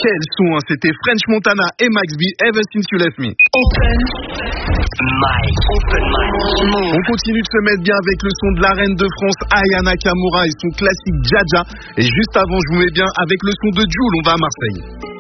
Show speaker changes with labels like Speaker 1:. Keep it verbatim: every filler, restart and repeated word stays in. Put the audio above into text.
Speaker 1: Quel son, hein. C'était French Montana et Max B, Ever Since You Left Me.
Speaker 2: Open mic, open mic.
Speaker 1: On continue de se mettre bien avec le son de la reine de France, Aya Nakamura, et son classique Jaja. Et juste avant, je vous mets bien avec le son de Jul, on va à Marseille.